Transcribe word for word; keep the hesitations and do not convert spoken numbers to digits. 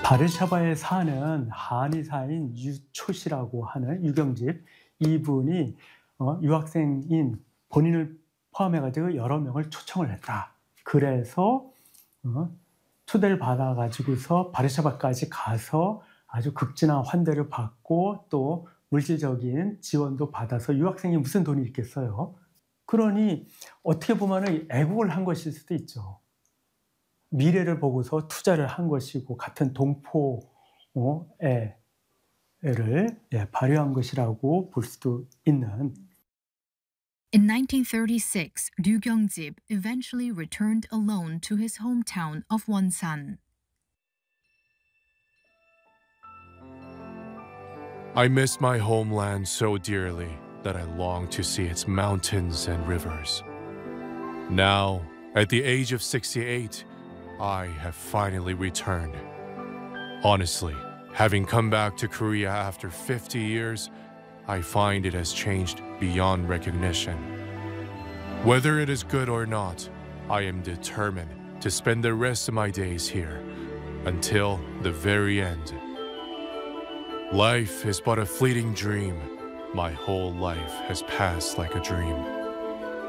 바르샤바에 사는 한의사인 유초시라고 하는 유경집, 이분이 어 유학생인 본인을 포함해 가지고 여러 명을 초청을 했다. 그래서 어 초대를 받아 가지고서 바르샤바까지 가서 아주 극진한 환대를 받고 또 물질적인 지원도 받아서, 유학생이 무슨 돈이 있겠어요. 그러니 어떻게 보면은 애국을 한 것일 수도 있죠. 미래를 보고서 투자를 한 것이고, 같은 동포 어 애 를 예 발휘한 것이라고 볼 수도 있는. In nineteen thirty-six, Ryu Gyeongjib eventually returned alone to his hometown of Wonsan. I miss my homeland so dearly that I long to see its mountains and rivers. Now, at the age of sixty-eight, I have finally returned. Honestly, having come back to Korea after fifty years, I find it has changed beyond recognition. Whether it is good or not, I am determined to spend the rest of my days here until the very end. Life is but a fleeting dream. My whole life has passed like a dream.